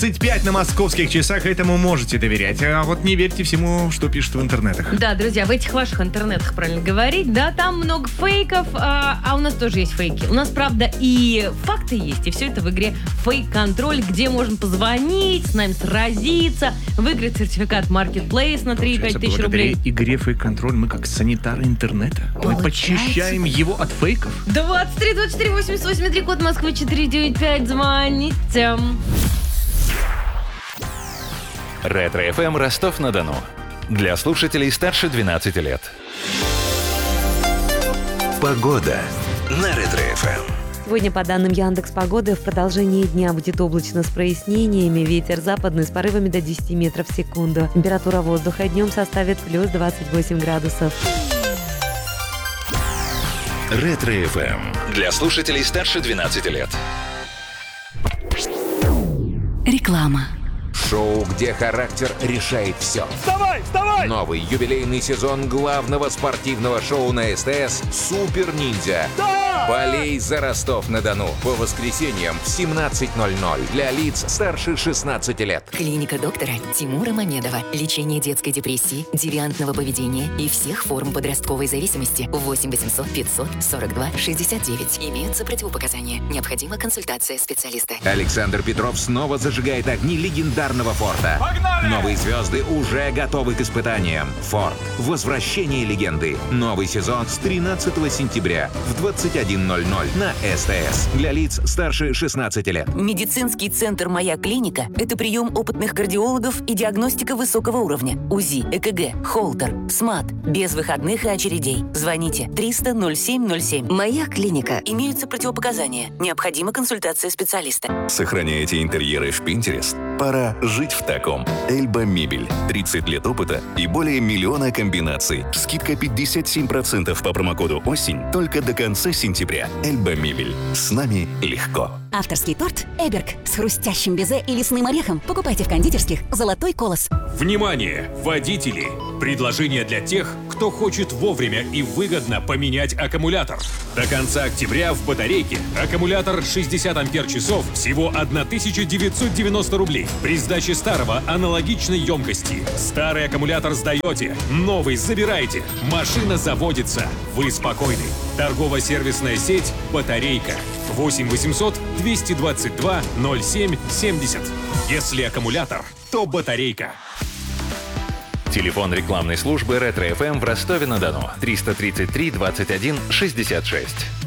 25 на московских часах, этому можете доверять. А вот не верьте всему, что пишут в интернетах. Да, друзья, в этих ваших интернетах, правильно говорить, да, там много фейков, а у нас тоже есть фейки. У нас, правда, и факты есть, и все это в игре «Фейк-контроль», где можно позвонить, с нами сразиться, выиграть сертификат Marketplace на 3-5 тысяч рублей. Благодаря игре «Фейк-контроль» мы как санитары интернета. Мы почищаем его от фейков. 23 24 88 3, код Москвы 495, звоните. Ретро-ФМ Ростов-на-Дону. Для слушателей старше 12 лет. Погода на Ретро-ФМ. Сегодня, по данным Яндекс.Погоды, в продолжении дня будет облачно с прояснениями. Ветер западный с порывами до 10 метров в секунду. Температура воздуха днем составит плюс 28 градусов. Ретро-ФМ. Для слушателей старше 12 лет. Реклама. Шоу, где характер решает все. Вставай, вставай! Новый юбилейный сезон главного спортивного шоу на СТС «Супер Ниндзя». Да! Болей за Ростов-на-Дону по воскресеньям в 17:00 для лиц старше 16 лет. Клиника доктора Тимура Мамедова. Лечение детской депрессии, девиантного поведения и всех форм подростковой зависимости. 8 800 500 42 69. Имеются противопоказания. Необходима консультация специалиста. Александр Петров снова зажигает огни легендарного Форда. Погнали! Новые звезды уже готовы к испытаниям. Форд. Возвращение легенды. Новый сезон с 13 сентября в 21:00 на СТС. Для лиц старше 16 лет. Медицинский центр «Моя клиника» – это прием опытных кардиологов и диагностика высокого уровня. УЗИ, ЭКГ, холтер, СМАТ. Без выходных и очередей. Звоните 300-07-07. «Моя клиника». Имеются противопоказания. Необходима консультация специалиста. Сохраняете интерьеры в Pinterest? Пора жить в таком. Эльба Мебель. 30 лет опыта и более миллиона комбинаций. Скидка 57% по промокоду «Осень» только до конца сентября. Эльба Мебель. С нами легко. Авторский торт «Эберг» с хрустящим безе и лесным орехом покупайте в кондитерских «Золотой колос». Внимание, водители! Предложение для тех, кто хочет вовремя и выгодно поменять аккумулятор. До конца октября в батарейке аккумулятор 60 ампер-часов всего 1990 рублей. При сдаче старого аналогичной емкости. Старый аккумулятор сдаете, новый забираете. Машина заводится. Вы спокойны. Торгово-сервисная сеть «Батарейка». 8 800 222 07 70. Если аккумулятор, то батарейка. Телефон рекламной службы Ретро-ФМ в Ростове-на-Дону. 333 21 66.